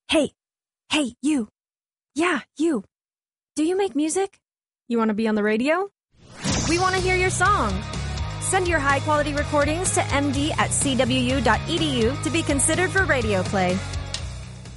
Hey, you. Yeah, you. Do you make music? You want to be on the radio? We want to hear your song. Send your high-quality recordings to md@cwu.edu to be considered for radio play.